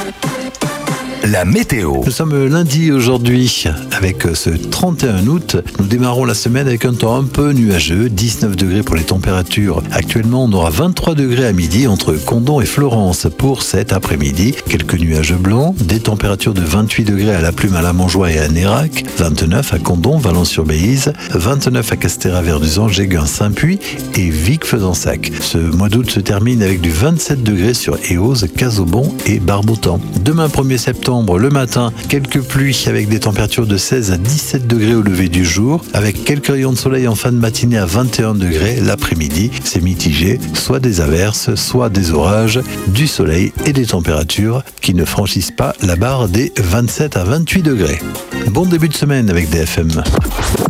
La météo. Nous sommes lundi aujourd'hui avec ce 31 août. Nous démarrons la semaine avec un temps un peu nuageux, 19 degrés pour les températures. Actuellement, on aura 23 degrés à midi entre Condom et Florence pour cet après-midi. Quelques nuages blancs, des températures de 28 degrés à La Plume, à La Montjoie et à Nérac, 29 à Condom, Valence-sur-Béise, 29 à Castéra-Verduzan, Géguin, Saint-Puy et Vic-Fezensac. Ce mois d'août se termine avec du 27 degrés sur Éosse, Casaubon et Barbotan. Demain 1er septembre, le matin, quelques pluies avec des températures de 16 à 17 degrés au lever du jour, avec quelques rayons de soleil en fin de matinée à 21 degrés. L'après-midi, c'est mitigé, soit des averses, soit des orages, du soleil et des températures qui ne franchissent pas la barre des 27 à 28 degrés. Bon début de semaine avec DFM.